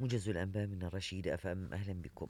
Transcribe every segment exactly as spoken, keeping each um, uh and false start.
موجز الأنباء من الرشيد أف أم. أهلا بكم.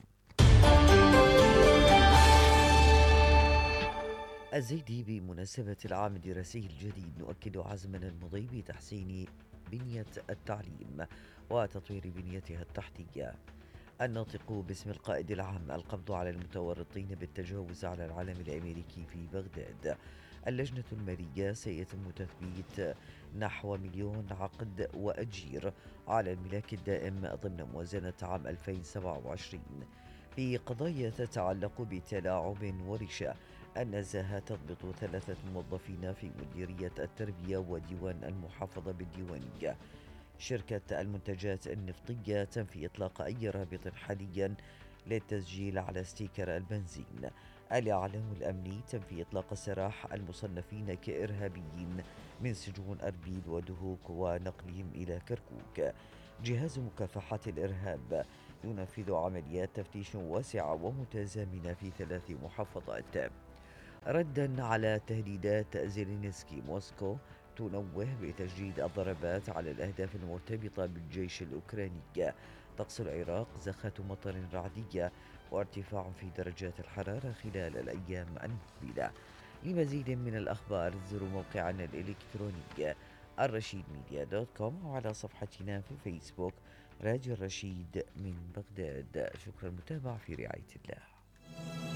الزيدي بمناسبة العام الدراسي الجديد نؤكد عزمنا المضي بتحسين بنية التعليم وتطوير بنيتها التحتية. الناطق باسم القائد العام القبض على المتورطين بالتجاوز على العلم الأمريكي في بغداد. اللجنة المالية سيتم تثبيت نحو مليون عقد وأجير على الملاك الدائم ضمن موازنة عام ألفين وسبعة وعشرين. في قضايا تتعلق بتلاعب ورشا، النزاهة تضبط ثلاثة موظفين في مديرية التربية وديوان المحافظة بالديوانية. شركة المنتجات النفطية تنفي إطلاق أي رابط حاليا للتسجيل على ستيكر البنزين. الإعلام الأمني تنفي إطلاق سراح المصنفين كإرهابيين من سجون أربيل ودهوك ونقلهم إلى كركوك. جهاز مكافحة الإرهاب ينفذ عمليات تفتيش واسعة ومتزامنة في ثلاث محافظات. ردا على تهديدات زيلينسكي، موسكو تنوه بتجديد الضربات على الأهداف المرتبطة بالجيش الأوكراني. طقس العراق زخة مطر رعدية وارتفاع في درجات الحرارة خلال الأيام المقبلة. لمزيد من الأخبار زوروا موقعنا الإلكتروني الرشيد ميديا دوت كوم وعلى صفحتنا في فيسبوك راديو الرشيد من بغداد. شكرا المتابعة، في رعاية الله.